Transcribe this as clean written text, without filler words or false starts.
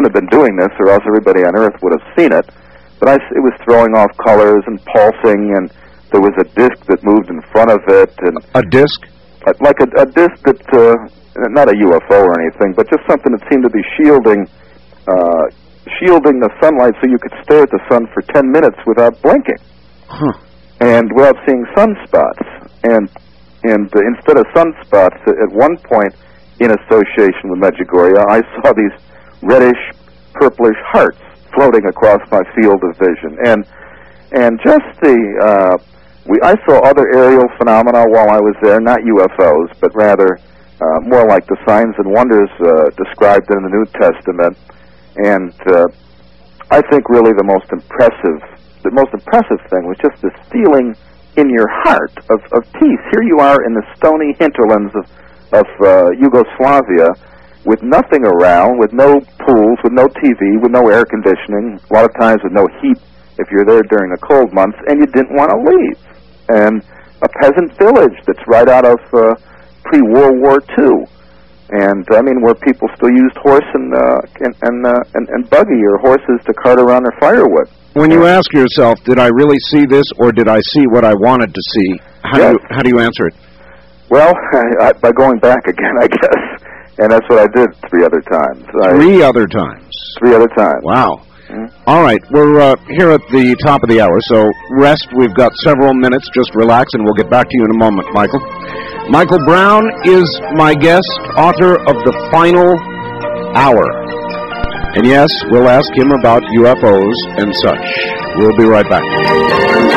couldn't have been doing this, or else everybody on Earth would have seen it. But it was throwing off colors and pulsing, and there was a disc that moved in front of it. And a disc? Like a disc that, not a UFO or anything, but just something that seemed to be shielding the sunlight so you could stare at the sun for 10 minutes without blinking. Huh. And without seeing sunspots. And instead of sunspots, at one point in association with Medjugorje, I saw these reddish, purplish hearts floating across my field of vision. And just I saw other aerial phenomena while I was there, not UFOs, but rather more like the signs and wonders described in the New Testament. And I think really the most impressive thing was just this feeling in your heart of peace. Here you are in the stony hinterlands of Yugoslavia, with nothing around, with no pools, with no TV, with no air conditioning, a lot of times with no heat if you're there during the cold months, and you didn't want to leave. And a peasant village that's right out of pre-World War II. And, I mean, where people still used horse and buggy or horses to cart around their firewood. When you ask yourself, did I really see this, or did I see what I wanted to see, how do you answer it? Well, by going back again, I guess. And that's what I did 3 other times. 3 other times? 3 other times. Wow. All right, we're here at the top of the hour, so rest. We've got several minutes. Just relax, and we'll get back to you in a moment, Michael. Michael Brown is my guest, author of The Final Hour. And yes, we'll ask him about UFOs and such. We'll be right back.